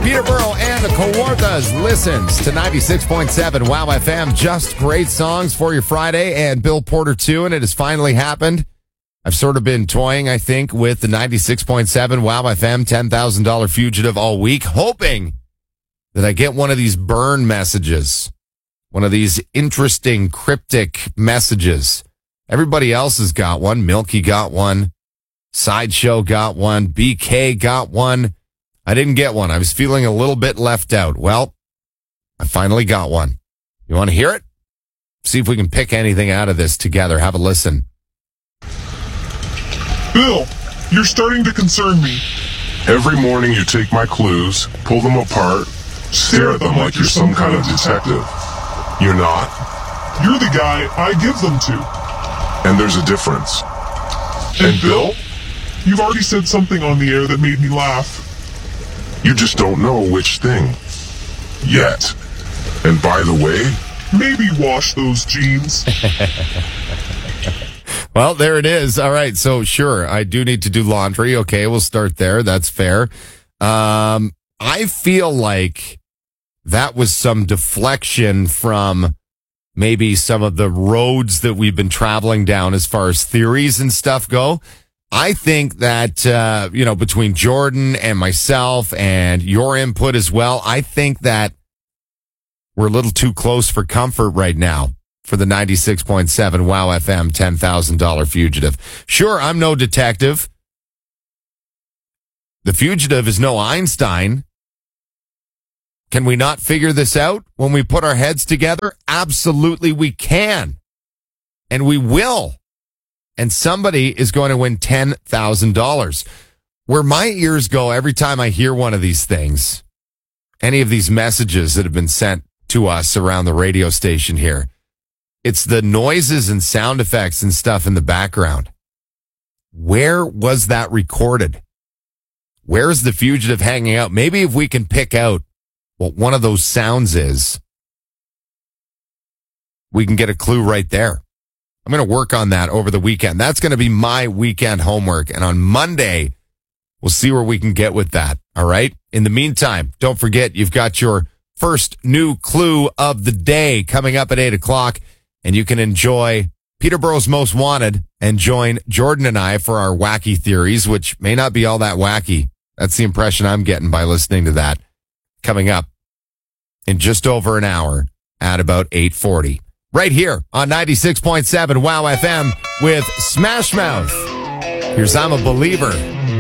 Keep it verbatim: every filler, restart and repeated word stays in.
Peterborough and the Kawarthas listens to ninety-six point seven Wow F M. Just great songs for your Friday, and Bill Porter too, and it has finally happened. I've sort of been toying, I think, with the ninety-six point seven Wow F M ten thousand dollars fugitive all week, hoping that I get one of these burn messages, one of these interesting, cryptic messages. Everybody else has got one. Milky got one. Sideshow got one. B K got one. I didn't get one. I was feeling a little bit left out. Well, I finally got one. You want to hear it? See if we can pick anything out of this together. Have a listen. Bill, you're starting to concern me. Every morning you take my clues, pull them apart, stare at them like you're some kind of detective. You're not. You're the guy I give them to. And there's a difference. And Bill, you've already said something on the air that made me laugh. You just don't know which thing. Yet. And by the way, maybe wash those jeans. Well, there it is. All right. So, sure, I do need to do laundry. Okay, we'll start there. That's fair. Um, I feel like that was some deflection from maybe some of the roads that we've been traveling down as far as theories and stuff go. I think that, uh, you know, between Jordan and myself and your input as well, I think that we're a little too close for comfort right now for the ninety-six point seven Wow F M ten thousand dollars fugitive. Sure, I'm no detective. The fugitive is no Einstein. Can we not figure this out when we put our heads together? Absolutely we can. And we will. And somebody is going to win ten thousand dollars. Where my ears go every time I hear one of these things, any of these messages that have been sent to us around the radio station here, it's the noises and sound effects and stuff in the background. Where was that recorded? Where's the fugitive hanging out? Maybe if we can pick out what one of those sounds is, we can get a clue right there. I'm going to work on that over the weekend. That's going to be my weekend homework. And on Monday, we'll see where we can get with that. All right. In the meantime, don't forget, you've got your first new clue of the day coming up at eight o'clock. And you can enjoy Peterborough's Most Wanted and join Jordan and I for our wacky theories, which may not be all that wacky. That's the impression I'm getting by listening to that. Coming up in just over an hour at about eight forty. Right here on ninety-six point seven Wow F M with Smash Mouth. Here's I'm a Believer.